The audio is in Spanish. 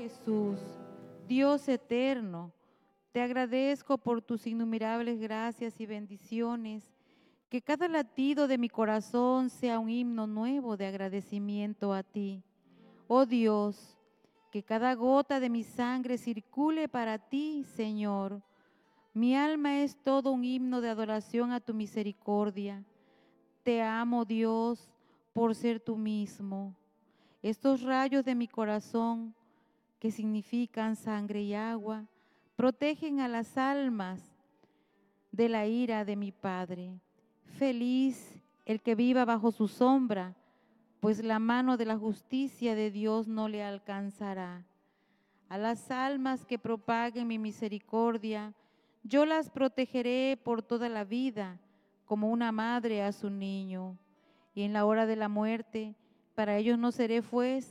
Jesús, Dios eterno, te agradezco por tus innumerables gracias y bendiciones, que cada latido de mi corazón sea un himno nuevo de agradecimiento a ti. Oh Dios, que cada gota de mi sangre circule para ti, Señor. Mi alma es todo un himno de adoración a tu misericordia. Te amo, Dios, por ser tú mismo. Estos rayos de mi corazón, que significan sangre y agua, protegen a las almas de la ira de mi Padre. Feliz el que viva bajo su sombra, pues la mano de la justicia de Dios no le alcanzará. A las almas que propaguen mi misericordia, yo las protegeré por toda la vida, como una madre a su niño. Y en la hora de la muerte, para ellos no seré juez,